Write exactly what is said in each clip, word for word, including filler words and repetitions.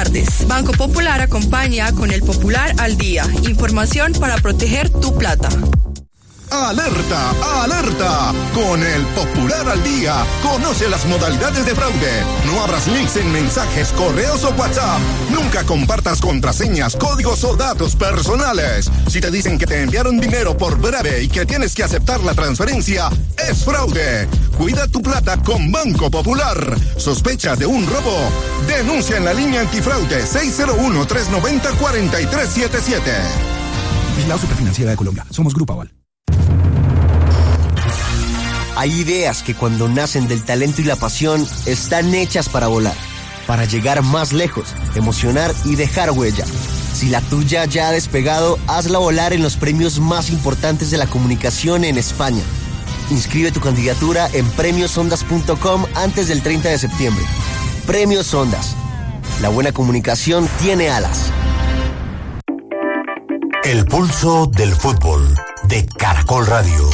tardes. Banco Popular acompaña con el Popular al día. Información para proteger tu plata. ¡Alerta! ¡Alerta! Con el Popular al Día, conoce las modalidades de fraude. No abras links en mensajes, correos o WhatsApp. Nunca compartas contraseñas, códigos o datos personales. Si te dicen que te enviaron dinero por breve y que tienes que aceptar la transferencia, es fraude. Cuida tu plata con Banco Popular. ¿Sospechas de un robo? Denuncia en la línea antifraude seis cero uno, tres nueve cero, cuatro tres siete siete. Vigilado Superfinanciera de Colombia. Somos Grupo Aval. Hay ideas que cuando nacen del talento y la pasión están hechas para volar, para llegar más lejos, emocionar y dejar huella. Si la tuya ya ha despegado, hazla volar en los premios más importantes de la comunicación en España. Inscribe tu candidatura en premios ondas punto com antes del treinta de septiembre. Premios Ondas. La buena comunicación tiene alas. El pulso del fútbol de Caracol Radio.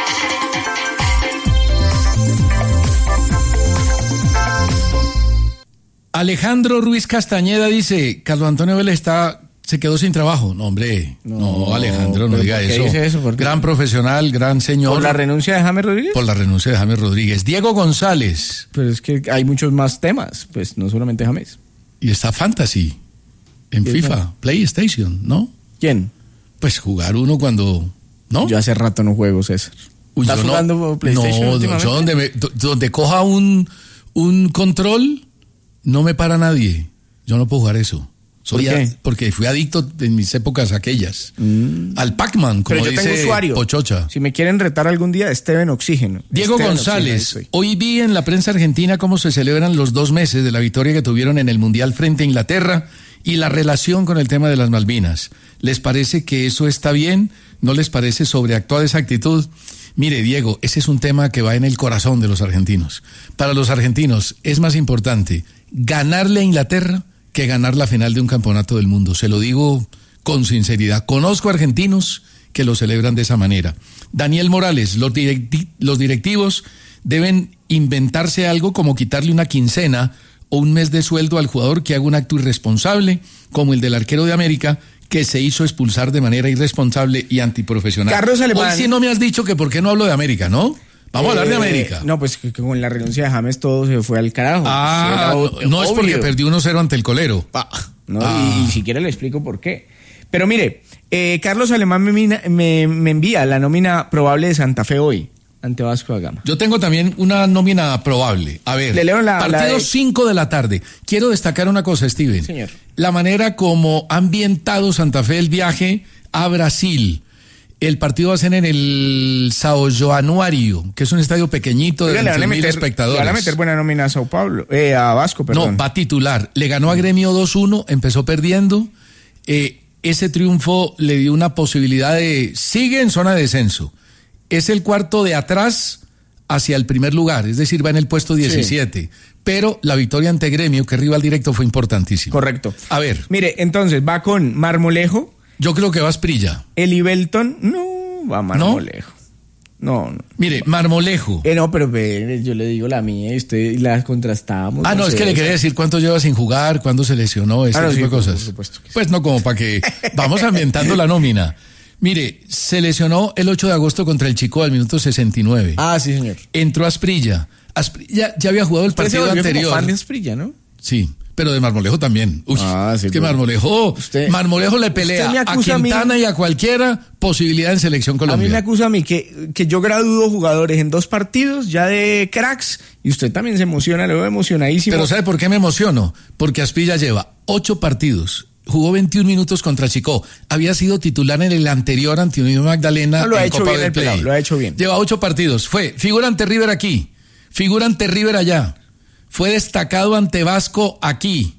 Alejandro Ruiz Castañeda dice, Carlos Antonio Vélez está, se quedó sin trabajo. No, hombre, no, no Alejandro, no diga eso. Dice eso? Gran profesional, gran señor. ¿Por la renuncia de James Rodríguez? Por la renuncia de James Rodríguez. Diego González. Pero es que hay muchos más temas, pues no solamente James. Y está Fantasy en FIFA, es? PlayStation, ¿no? ¿Quién? Pues jugar uno cuando, ¿no? Yo hace rato no juego, César. Uy, ¿Estás yo jugando no, PlayStation? No, yo donde, me, donde coja un, un control, no me para nadie. Yo no puedo jugar eso. Soy ¿Por qué? A, porque fui adicto en mis épocas aquellas. Mm. Al Pac-Man, como Pero yo dice tengo usuario. Pochocha. Si me quieren retar algún día, Steven Oxígeno. Diego Steven González, Oxígeno, hoy vi en la prensa argentina cómo se celebran los dos meses de la victoria que tuvieron en el Mundial frente a Inglaterra y la relación con el tema de las Malvinas. ¿Les parece que eso está bien? ¿No les parece sobreactuada esa actitud? Mire, Diego, ese es un tema que va en el corazón de los argentinos. Para los argentinos es más importante ganarle a Inglaterra que ganar la final de un campeonato del mundo. Se lo digo con sinceridad. Conozco argentinos que lo celebran de esa manera. Daniel Morales, los, directi- los directivos deben inventarse algo como quitarle una quincena o un mes de sueldo al jugador que haga un acto irresponsable, como el del arquero de América, que se hizo expulsar de manera irresponsable y antiprofesional. Carlos Alemán. Hoy sí no me has dicho que por qué no hablo de América, ¿no? Vamos eh, a hablar de América. No, pues que con la renuncia de James todo se fue al carajo. Ah, no, no es porque perdió uno cero ante el Colero. Ah, no, ah. y, y si quiere le explico por qué. Pero mire, eh, Carlos Alemán me, me, me envía la nómina probable de Santa Fe hoy ante Vasco da Gama. Yo tengo también una nómina probable. A ver, Le leo la, partido cinco de... de la tarde. Quiero destacar una cosa, Steven. Señor. La manera como ha ambientado Santa Fe el viaje a Brasil. El partido va a ser en el São Januário, que es un estadio pequeñito de veinte mil espectadores. Le van a meter buena nómina a Sao Paulo, eh, a Vasco, perdón. No, va a titular. Le ganó a Gremio dos uno, empezó perdiendo. Eh, ese triunfo le dio una posibilidad de... Sigue en zona de descenso. Es el cuarto de atrás hacia el primer lugar, es decir, va en el puesto diecisiete. Sí. Pero la victoria ante Gremio, que es rival directo, fue importantísima. Correcto. A ver. Mire, entonces, va con Marmolejo. Yo creo que va Asprilla. Eli Belton, no, va Marmolejo. No, no. no. Mire, Marmolejo. Eh, no, pero eh, yo le digo la mía y usted la contrastamos. Ah, no, no sé, es que le quería decir cuánto lleva sin jugar, cuándo se lesionó, ese ah, no, tipo sí, de cosas. Por supuesto que sí. Pues no, como para que vamos ambientando la nómina. Mire, se lesionó el ocho de agosto contra el Chico al minuto sesenta y nueve. Ah, sí, señor. Entró Asprilla. Asprilla ya había jugado el partido anterior. Como fan de Asprilla, ¿no? Sí. Pero de Marmolejo también. Uy, ah, sí, es que bueno. Marmolejo, usted, Marmolejo le pelea a Quintana a mí, y a cualquiera posibilidad en selección Colombia. A mí me acusa a mí que, que yo gradúo jugadores en dos partidos ya de cracks y usted también se emociona, lo veo emocionadísimo. Pero ¿sabe por qué me emociono? Porque Asprilla lleva ocho partidos. Jugó veintiún minutos contra Chico. Había sido titular en el anterior ante Unión Magdalena. No, lo ha en hecho Copa bien del el Play. pelado, lo ha hecho bien. Lleva ocho partidos. Fue figura ante River aquí, figura ante River allá. Fue destacado ante Vasco aquí.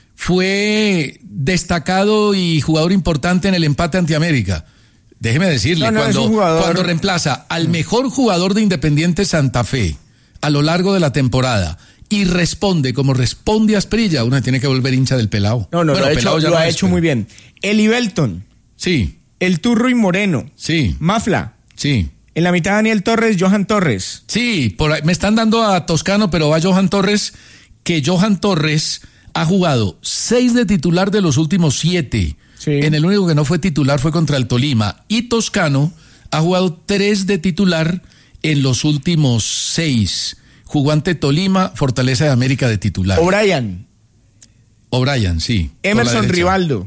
Fue destacado y jugador importante en el empate ante América. Déjeme decirle, no, no, cuando, cuando reemplaza al mejor jugador de Independiente Santa Fe a lo largo de la temporada y responde como responde Asprilla, uno tiene que volver hincha del pelado. No, no, bueno, lo ha hecho, lo no ha es, hecho pero... muy bien. Eli Belton. Sí. El Turro y Moreno. Sí. Mafla. Sí. En la mitad Daniel Torres, Johan Torres. Sí, por ahí, me están dando a Toscano, pero va Johan Torres, que Johan Torres ha jugado seis de titular de los últimos siete. Sí. En el único que no fue titular fue contra el Tolima. Y Toscano ha jugado tres de titular en los últimos seis. Jugó ante Tolima, Fortaleza de América de titular. O'Brien. O'Brien, sí. Emerson Rivaldo.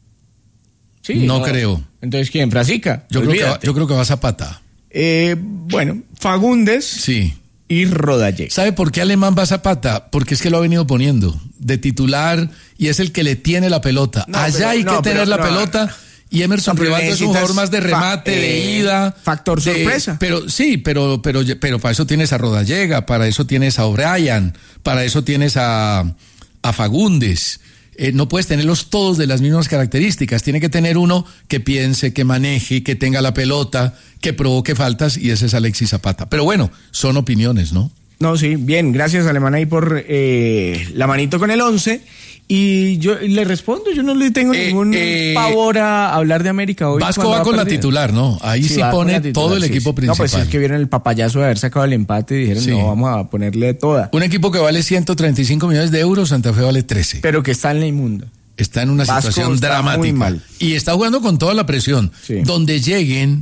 Sí, no, no creo. Entonces, ¿quién? Frasica. Yo creo, que va, yo creo que va Zapata. Eh, bueno, Fagundes. Sí. Y Rodallega. ¿Sabe por qué Alemán va Zapata? Porque es que lo ha venido poniendo de titular y es el que le tiene la pelota. No, Allá pero, hay no, que tener pero, la no, pelota y Emerson no, Rivaldo es un jugador más de remate, fa, de eh, ida. Factor de, sorpresa. Pero sí, pero, pero, pero para eso tienes a Rodallega, para eso tienes a O'Brien, para eso tienes a, a Fagundes. Eh, no puedes tenerlos todos de las mismas características. Tiene que tener uno que piense, que maneje, que tenga la pelota, que provoque faltas, y ese es Alexis Zapata. Pero bueno, son opiniones, ¿no? No, sí, bien. Gracias, Alemán, ahí por eh, la manito con el once. Y yo le respondo, yo no le tengo eh, ningún eh, pavor a hablar de América hoy. Vasco va con la titular, ¿no? Ahí sí, sí pone titular, todo el sí, equipo sí. principal. No, pues es que vieron el papayazo de haber sacado el empate y dijeron, sí. no, vamos a ponerle toda. Un equipo que vale ciento treinta y cinco millones de euros, Santa Fe vale trece. Pero que está en la inmunda. Está en una Vasco situación dramática. Muy mal. Y está jugando con toda la presión. Sí. Donde lleguen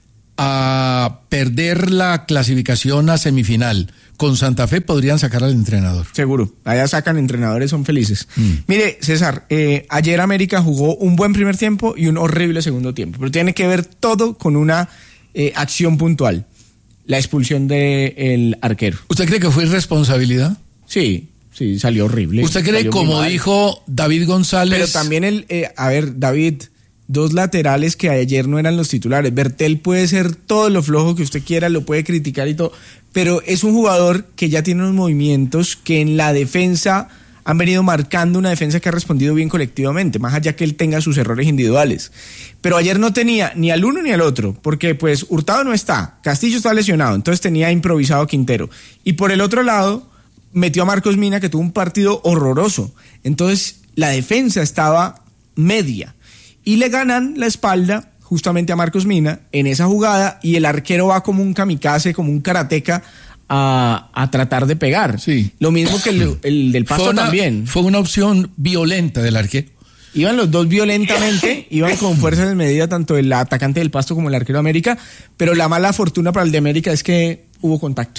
a perder la clasificación a semifinal con Santa Fe, podrían sacar al entrenador. Seguro, allá sacan entrenadores, son felices. Mm. Mire, César, eh, ayer América jugó un buen primer tiempo y un horrible segundo tiempo, pero tiene que ver todo con una eh, acción puntual, la expulsión del arquero. ¿Usted cree que fue irresponsabilidad? Sí, sí, salió horrible. ¿Usted cree, como dijo David González? Pero también el, eh, a ver, David, dos laterales que ayer no eran los titulares. Bertel puede ser todo lo flojo que usted quiera, lo puede criticar y todo, pero es un jugador que ya tiene unos movimientos que en la defensa han venido marcando una defensa que ha respondido bien colectivamente, más allá que él tenga sus errores individuales. Pero ayer no tenía ni al uno ni al otro, porque pues Hurtado no está, Castillo está lesionado, entonces tenía improvisado a Quintero. Y por el otro lado, metió a Marcos Mina, que tuvo un partido horroroso. Entonces la defensa estaba media. Y le ganan la espalda justamente a Marcos Mina en esa jugada y el arquero va como un kamikaze, como un karateca a, a tratar de pegar. Sí. Lo mismo que el, el del Pasto una, también. Fue una opción violenta del arquero. Iban los dos violentamente, iban con fuerza desmedida tanto el atacante del Pasto como el arquero de América, pero la mala fortuna para el de América es que hubo contacto.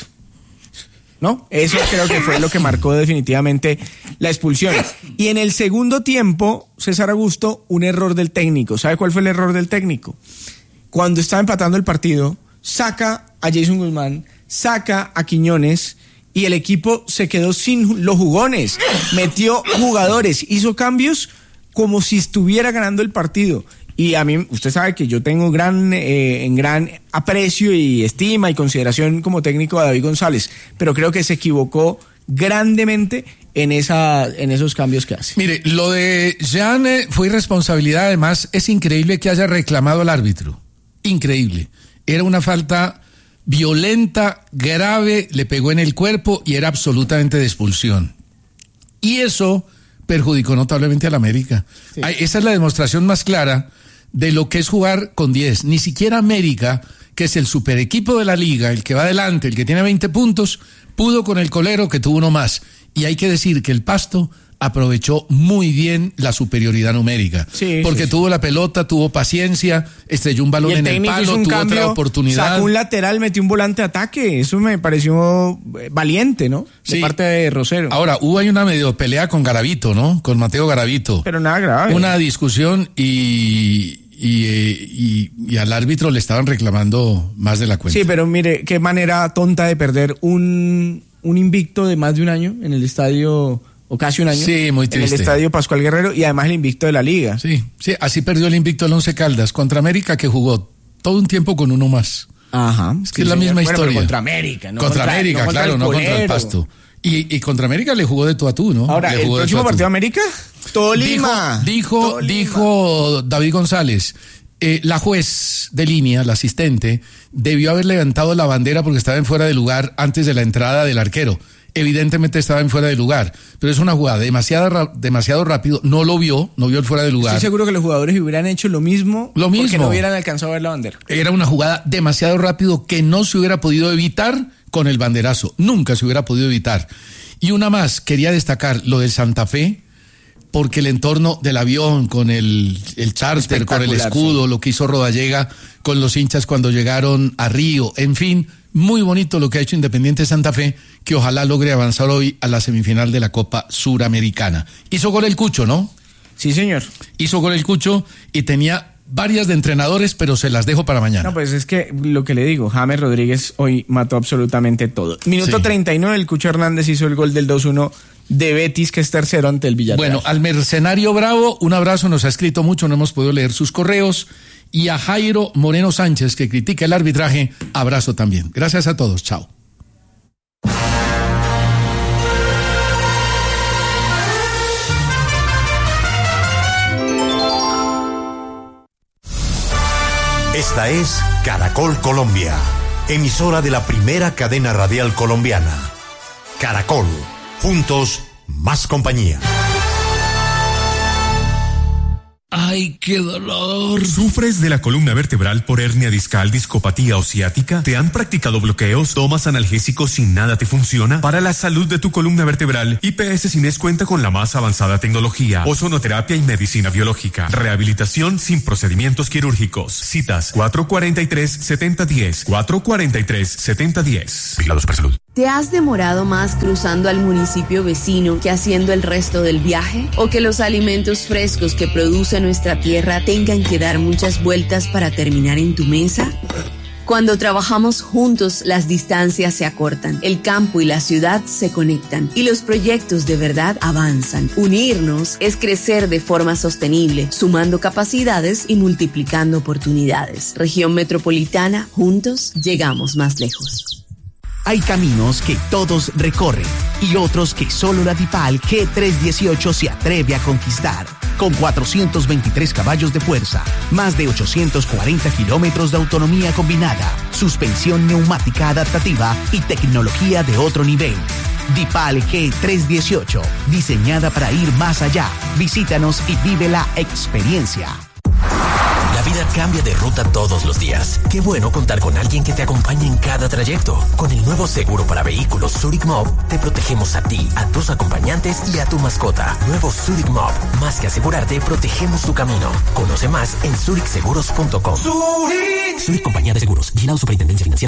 ¿No? Eso creo que fue lo que marcó definitivamente la expulsión. Y en el segundo tiempo, César Augusto, un error del técnico. ¿Sabe cuál fue el error del técnico? Cuando estaba empatando el partido, saca a Jason Guzmán, saca a Quiñones y el equipo se quedó sin los jugones. Metió jugadores, hizo cambios como si estuviera ganando el partido. Y a mí, usted sabe que yo tengo gran, eh, en gran aprecio y estima y consideración como técnico a David González, pero creo que se equivocó grandemente en esa, en esos cambios que hace. Mire, lo de Jean eh, fue irresponsabilidad, además es increíble que haya reclamado al árbitro, increíble. Era una falta violenta, grave, le pegó en el cuerpo y era absolutamente de expulsión. Y eso perjudicó notablemente al América. Sí. Esa es la demostración más clara de lo que es jugar con diez. Ni siquiera América, que es el super equipo de la liga, el que va adelante, el que tiene veinte puntos, pudo con el colero que tuvo uno más. Y hay que decir que el Pasto aprovechó muy bien la superioridad numérica. Sí, porque sí, tuvo sí. la pelota, tuvo paciencia, estrelló un balón en el palo, tuvo cambio, otra oportunidad. Sacó un lateral, metió un volante de ataque. Eso me pareció valiente, ¿no? De sí. parte de Rosero. Ahora, hubo ahí una medio pelea con Garavito, ¿no? Con Mateo Garavito. Pero nada grave. Una discusión y... Y, y, y al árbitro le estaban reclamando más de la cuenta. Sí, pero mire, qué manera tonta de perder un, un invicto de más de un año en el estadio, o casi un año. Sí, muy triste. En el estadio Pascual Guerrero y además el invicto de la liga. Sí, sí, así perdió el invicto el Once Caldas contra América, que jugó todo un tiempo con uno más. Ajá. Es que sí, es la misma bueno, historia. Contra América, ¿no? Contra, contra América, no contra claro, no contra el Pasto. Y, y contra América le jugó de tú a tú, ¿no? Ahora, le ¿el próximo partido de América? Tolima. Dijo, Tolima. dijo David González, eh, la juez de línea, la asistente, debió haber levantado la bandera porque estaba en fuera de lugar antes de la entrada del arquero. Evidentemente estaba en fuera de lugar, pero es una jugada demasiado, demasiado rápido, no lo vio, no vio el fuera de lugar. Estoy seguro que los jugadores hubieran hecho lo mismo, lo mismo porque no hubieran alcanzado a ver la bandera. Era una jugada demasiado rápido que no se hubiera podido evitar con el banderazo, nunca se hubiera podido evitar. Y una más, quería destacar lo del Santa Fe, porque el entorno del avión, con el, el charter, con el escudo, sí. Lo que hizo Rodallega con los hinchas cuando llegaron a Río, en fin, muy bonito lo que ha hecho Independiente Santa Fe, que ojalá logre avanzar hoy a la semifinal de la Copa Suramericana. Hizo gol el Cucho, ¿no? Sí, señor. Hizo gol el Cucho y tenía varias de entrenadores, pero se las dejo para mañana. No, pues es que lo que le digo, James Rodríguez hoy mató absolutamente todo. Minuto sí. treinta y nueve, el Cucho Hernández hizo el gol del dos uno de Betis, que es tercero ante el Villarreal. Bueno, al Mercenario Bravo, un abrazo, nos ha escrito mucho, no hemos podido leer sus correos. Y a Jairo Moreno Sánchez, que critica el arbitraje, abrazo también. Gracias a todos, chao. Esta es Caracol Colombia, emisora de la primera cadena radial colombiana. Caracol, juntos, más compañía. ¡Ay, qué dolor! ¿Sufres de la columna vertebral por hernia discal, discopatía o ciática? ¿Te han practicado bloqueos? ¿Tomas analgésicos sin nada te funciona? Para la salud de tu columna vertebral, I P S Cines cuenta con la más avanzada tecnología, ozonoterapia y medicina biológica. Rehabilitación sin procedimientos quirúrgicos. Citas cuatro cuatro tres, siete cero uno cero, cuatro cuatro tres, siete cero uno cero. Vigilado Supersalud. ¿Te has demorado más cruzando al municipio vecino que haciendo el resto del viaje? ¿O que los alimentos frescos que produce nuestra tierra tengan que dar muchas vueltas para terminar en tu mesa? Cuando trabajamos juntos, las distancias se acortan, el campo y la ciudad se conectan y los proyectos de verdad avanzan. Unirnos es crecer de forma sostenible, sumando capacidades y multiplicando oportunidades. Región Metropolitana, juntos llegamos más lejos. Hay caminos que todos recorren y otros que solo la Dipal G trescientos dieciocho se atreve a conquistar. Con cuatrocientos veintitrés caballos de fuerza, más de ochocientos cuarenta kilómetros de autonomía combinada, suspensión neumática adaptativa y tecnología de otro nivel. Dipal G trescientos dieciocho, diseñada para ir más allá. Visítanos y vive la experiencia. La vida cambia de ruta todos los días. Qué bueno contar con alguien que te acompañe en cada trayecto. Con el nuevo seguro para vehículos Zurich Mob, te protegemos a ti, a tus acompañantes y a tu mascota. Nuevo Zurich Mob. Más que asegurarte, protegemos tu camino. Conoce más en zurich seguros punto com. Zurich. Zurich Compañía de Seguros. Vigilado Superintendencia Financiera.